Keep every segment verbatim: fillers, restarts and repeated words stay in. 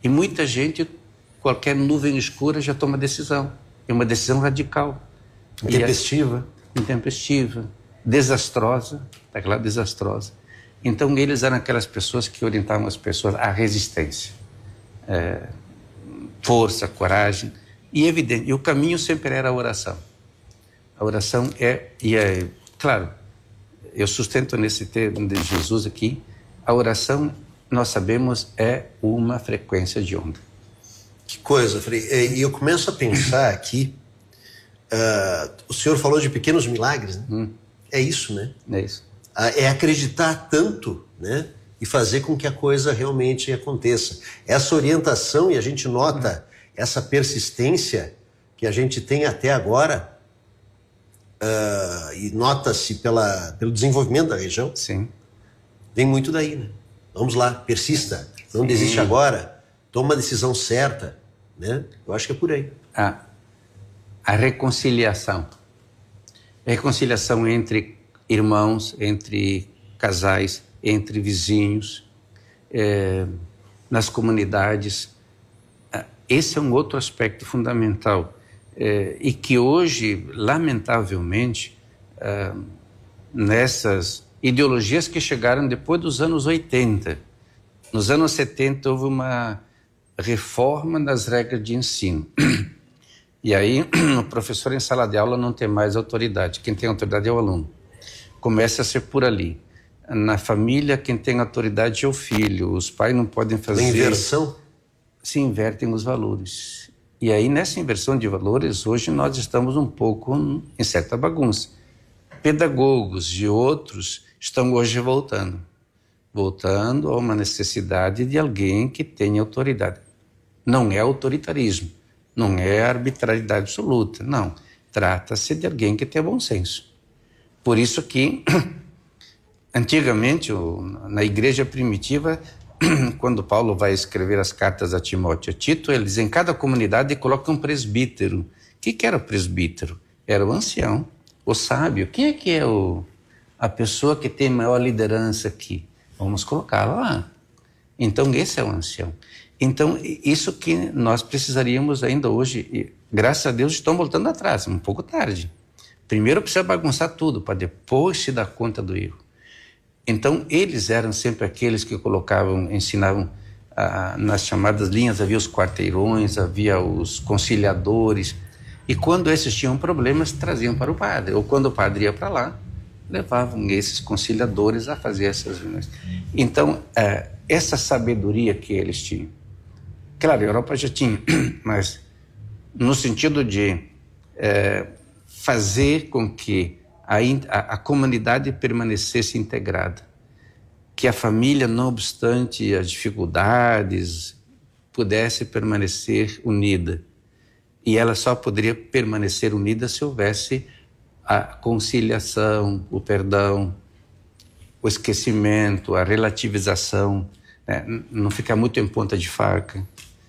E muita gente, qualquer nuvem escura já toma decisão. É uma decisão radical. Intempestiva. E, intempestiva, desastrosa, daquela desastrosa. Então eles eram aquelas pessoas que orientavam as pessoas à resistência. É, força, coragem. E evidente, e o caminho sempre era a oração. A oração é, e é, claro, eu sustento nesse termo de Jesus aqui, a oração, nós sabemos, é uma frequência de onda. Que coisa, Frei. E eu começo a pensar aqui, uh, o senhor falou de pequenos milagres, né? Hum. É isso, né? É isso. Uh, é acreditar tanto, né? E fazer com que a coisa realmente aconteça. Essa orientação, e a gente nota hum. essa persistência que a gente tem até agora, uh, e nota-se pela, pelo desenvolvimento da região. Sim. Vem muito daí, né? Vamos lá, persista, não Sim. desiste agora, toma a decisão certa, né? Eu acho que é por aí. A, a reconciliação. A reconciliação entre irmãos, entre casais, entre vizinhos, é, nas comunidades. Esse é um outro aspecto fundamental. É, e que hoje, lamentavelmente, é, nessas ideologias que chegaram depois dos anos oitenta, nos anos setenta houve uma reforma das regras de ensino. E aí o professor em sala de aula não tem mais autoridade, quem tem autoridade é o aluno. Começa a ser por ali. Na família, quem tem autoridade é o filho, os pais não podem fazer... Na inversão? Se invertem os valores. E aí, nessa inversão de valores, hoje nós estamos um pouco em certa bagunça. Pedagogos e outros estão hoje voltando. Voltando a uma necessidade de alguém que tenha autoridade. Não é autoritarismo, não é arbitrariedade absoluta, não. Trata-se de alguém que tenha bom senso. Por isso que, antigamente, na igreja primitiva, quando Paulo vai escrever as cartas a Timóteo e a Tito, ele diz, em cada comunidade coloca um presbítero. O que, que era o presbítero? Era o ancião, o sábio. Quem é que é o, a pessoa que tem maior liderança aqui? Vamos colocá-la lá. Então, esse é o ancião. Então, isso que nós precisaríamos ainda hoje, e, graças a Deus, estão voltando atrás, um pouco tarde. Primeiro precisa bagunçar tudo, para depois se dar conta do erro. Então, eles eram sempre aqueles que colocavam, ensinavam, ah, nas chamadas linhas, havia os quarteirões, havia os conciliadores, e quando esses tinham problemas, traziam para o padre, ou quando o padre ia para lá, levavam esses conciliadores a fazer essas reuniões. Então, ah, essa sabedoria que eles tinham, claro, a Europa já tinha, mas no sentido de eh, fazer com que A, a, a comunidade permanecesse integrada, que a família, não obstante as dificuldades, pudesse permanecer unida. E ela só poderia permanecer unida se houvesse a conciliação, o perdão, o esquecimento, a relativização, né? Não ficar muito em ponta de faca.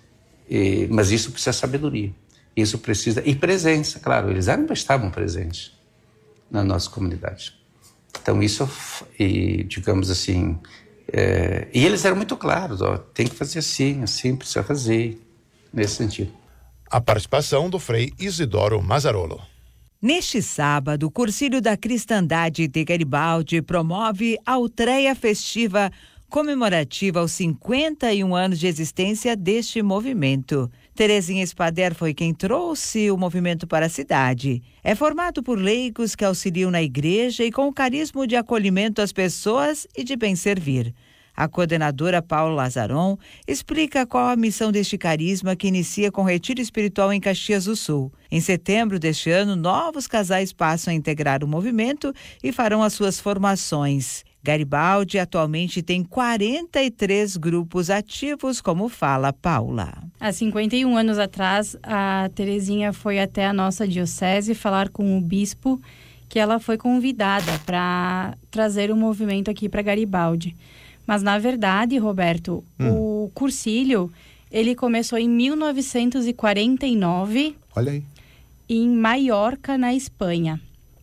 E, mas isso precisa de sabedoria, isso precisa... E presença, claro, eles eram, estavam presentes na nossa comunidade. Então isso, e, digamos assim, é, e eles eram muito claros, ó, tem que fazer assim, assim, precisa fazer, nesse sentido. A participação do Frei Isidoro Mazzarolo. Neste sábado, o Cursilho da Cristandade de Garibaldi promove a Outreia Festiva comemorativa aos cinquenta e um anos de existência deste movimento. Terezinha Espader foi quem trouxe o movimento para a cidade. É formado por leigos que auxiliam na igreja e com o carisma de acolhimento às pessoas e de bem servir. A coordenadora Paula Lazaron explica qual a missão deste carisma que inicia com retiro espiritual em Caxias do Sul. Em setembro deste ano, novos casais passam a integrar o movimento e farão as suas formações. Garibaldi atualmente tem quarenta e três grupos ativos, como fala Paula. Há cinquenta e um anos atrás, a Terezinha foi até a nossa diocese falar com o bispo que ela foi convidada para trazer o movimento aqui para Garibaldi. Mas, na verdade, Roberto, hum. o cursilho, ele começou em mil novecentos e quarenta e nove. Olha aí. Em Maiorca, na Espanha.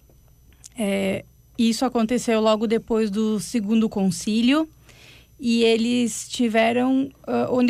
É... Isso aconteceu logo depois do segundo concílio e eles tiveram uh, onde